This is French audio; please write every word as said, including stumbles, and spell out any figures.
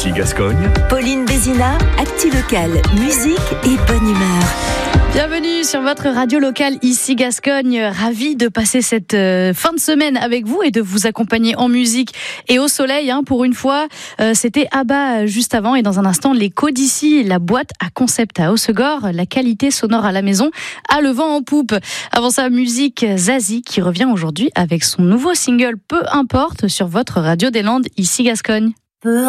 ici Gascogne. Pauline Bézina, actu locale, musique et bonne humeur. Bienvenue sur votre radio locale ici Gascogne. Ravi de passer cette euh, fin de semaine avec vous et de vous accompagner en musique et au soleil. Hein, pour une fois, euh, c'était Abba juste avant et dans un instant, les Codici, la boîte à concept à Hossegor, la qualité sonore à la maison, a le vent en poupe. Avant ça, musique Zazie qui revient aujourd'hui avec son nouveau single Peu importe sur votre radio des Landes ici Gascogne. Peu